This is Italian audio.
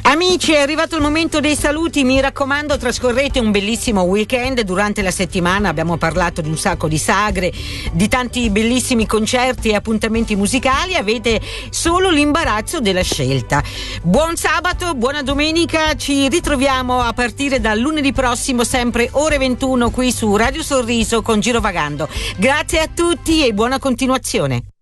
Amici, è arrivato il momento dei saluti, mi raccomando trascorrete un bellissimo weekend. Durante la settimana abbiamo parlato di un sacco di sagre, di tanti bellissimi concerti e appuntamenti musicali, avete solo l'imbarazzo della scelta. Buon sabato, buona domenica, ci ritroviamo a partire dal lunedì prossimo, sempre ore 21 qui su Radio Sorriso con Girovagando. Grazie a tutti e buona continuazione.